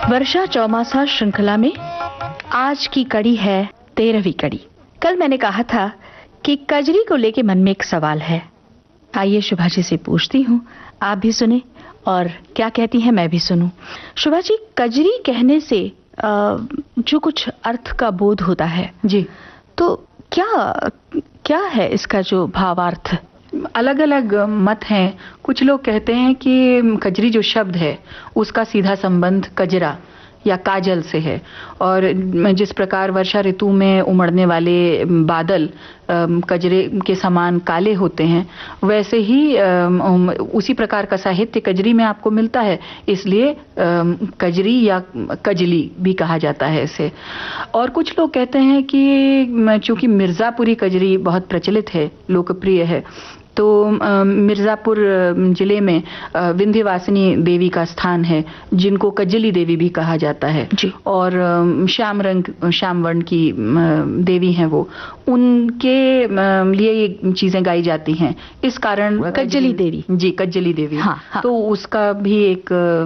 वर्षा चौमासा श्रृंखला में आज की कड़ी है 13वीं कड़ी। कल मैंने कहा था कि कजरी को लेके मन में एक सवाल है। आइए शुभा जी से पूछती हूँ, आप भी सुने और क्या कहती हैं मैं भी सुनूं। शुभा जी, कजरी कहने से जो कुछ अर्थ का बोध होता है जी, तो क्या है इसका जो भावार्थ? अलग अलग मत हैं। कुछ लोग कहते हैं कि कजरी जो शब्द है उसका सीधा संबंध कजरा या काजल से है, और जिस प्रकार वर्षा ऋतु में उमड़ने वाले बादल कजरे के समान काले होते हैं, वैसे ही उसी प्रकार का साहित्य कजरी में आपको मिलता है, इसलिए कजरी या कजली भी कहा जाता है इसे। और कुछ लोग कहते हैं कि चूंकि मिर्जापुरी कजरी बहुत प्रचलित है, लोकप्रिय है, तो मिर्जापुर जिले में विंध्यवासिनी देवी का स्थान है, जिनको कजली देवी भी कहा जाता है जी। और श्याम वर्ण की देवी हैं वो, उनके लिए ये चीजें गाई जाती हैं। इस कारण कजली देवी, जी, कजली देवी, हाँ, हाँ। तो उसका भी एक